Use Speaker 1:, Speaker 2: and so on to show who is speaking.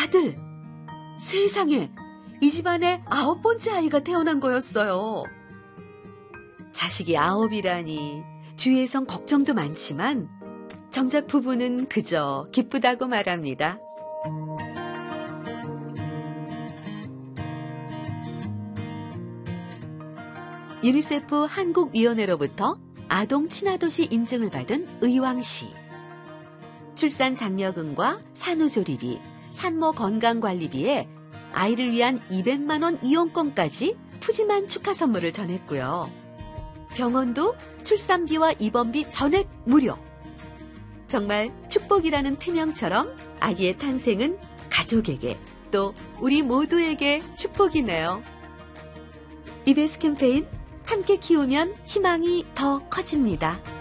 Speaker 1: 아들! 세상에! 이 집안에 9번째 아이가 태어난 거였어요. 자식이 9이라니 주위에선 걱정도 많지만 정작 부부는 그저 기쁘다고 말합니다. 유니세프 한국위원회로부터 아동 친화도시 인증을 받은 의왕시. 출산 장려금과 산후조리비, 산모 건강관리비에 아이를 위한 200만 원 이용권까지 푸짐한 축하 선물을 전했고요. 병원도 출산비와 입원비 전액 무료. 정말 축복이라는 태명처럼 아기의 탄생은 가족에게 또 우리 모두에게 축복이네요. 이베스 캠페인 함께 키우면 희망이 더 커집니다.